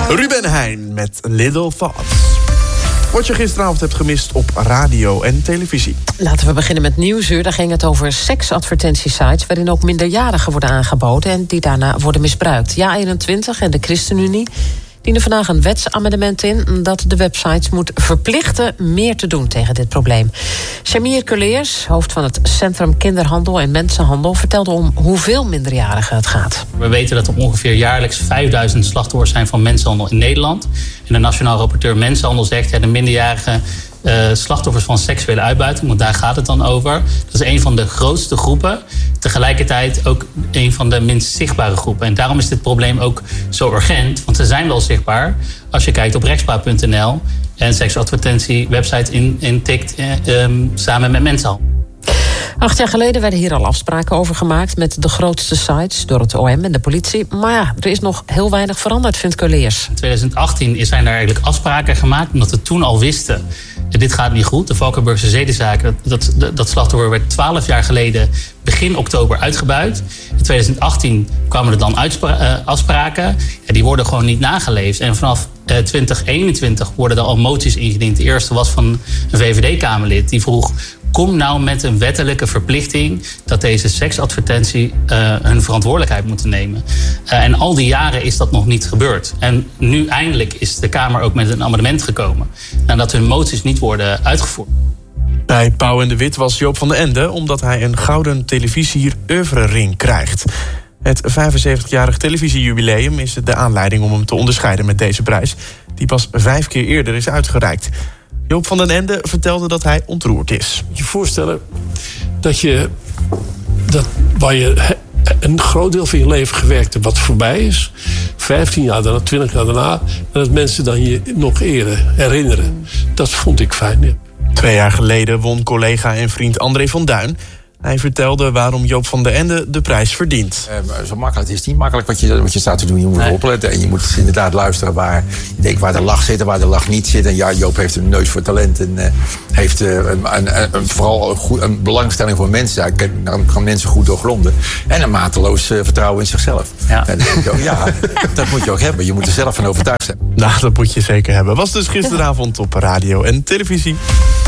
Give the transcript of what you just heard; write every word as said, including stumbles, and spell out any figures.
Ruben Heijn met Little Thoughts. Wat je gisteravond hebt gemist op radio en televisie. Laten we beginnen met Nieuwsuur. Daar ging het over seksadvertentiesites waarin ook minderjarigen worden aangeboden en die daarna worden misbruikt. Ja eenentwintig en de ChristenUnie dienen vandaag een wetsamendement in dat de websites moet verplichten meer te doen tegen dit probleem. Shamir Kuleers, hoofd van het Centrum Kinderhandel en Mensenhandel, vertelde om hoeveel minderjarigen het gaat. We weten dat er ongeveer jaarlijks vijfduizend slachtoffers zijn van mensenhandel in Nederland. En de Nationaal Rapporteur Mensenhandel zegt ja, de minderjarigen Uh, slachtoffers van seksuele uitbuiting, want daar gaat het dan over. Dat is een van de grootste groepen. Tegelijkertijd ook een van de minst zichtbare groepen. En daarom is dit probleem ook zo urgent, want ze zijn wel zichtbaar. Als je kijkt op rechtspraak punt n l en seksadvertentie-website in, intikt uh, um, samen met mensenhandel. Acht jaar geleden werden hier al afspraken over gemaakt met de grootste sites door het O M en de politie. Maar ja, er is nog heel weinig veranderd, vindt Kuleers. In twintig achttien zijn er eigenlijk afspraken gemaakt, omdat we toen al wisten, dit gaat niet goed. De Valkenburgse zedenzaak, dat, dat, dat slachtoffer werd twaalf jaar geleden begin oktober uitgebuit. In twintig achttien kwamen er dan uitspra- uh, afspraken. Ja, die worden gewoon niet nageleefd. En vanaf uh, twintig eenentwintig worden er al moties ingediend. De eerste was van een V V D-Kamerlid die vroeg, kom nou met een wettelijke verplichting dat deze seksadvertentie uh, hun verantwoordelijkheid moeten nemen. Uh, en al die jaren is dat nog niet gebeurd. En nu eindelijk is de Kamer ook met een amendement gekomen nadat hun moties niet worden uitgevoerd. Bij Pauw en de Wit was Joop van den Ende omdat hij een gouden televisier oeuvrering krijgt. Het vijfenzeventigjarig televisiejubileum is de aanleiding om hem te onderscheiden met deze prijs, die pas vijf keer eerder is uitgereikt. Joop van den Ende vertelde dat hij ontroerd is. Je je voorstellen dat je, dat waar je een groot deel van je leven gewerkt hebt wat voorbij is, vijftien jaar daarna, twintig jaar daarna, en dat mensen dan je nog eren, herinneren. Dat vond ik fijn. Ja. Twee jaar geleden won collega en vriend André van Duin. Hij vertelde waarom Joop van den Ende de prijs verdient. Uh, zo makkelijk. Het is niet makkelijk wat je, wat je staat te doen. Je moet nee. opletten en je moet inderdaad luisteren waar, je denkt waar de lach zit en waar de lach niet zit. En ja, Joop heeft een neus voor talent en uh, heeft uh, een, een, een, vooral een, goed, een belangstelling voor mensen. Hij kan, kan mensen goed doorgronden. En een mateloos uh, vertrouwen in zichzelf. Ja. En dan denk ik ook, ja, dat moet je ook hebben. Je moet er zelf van overtuigd zijn. Nou, dat moet je zeker hebben. Was dus gisteravond op radio en televisie.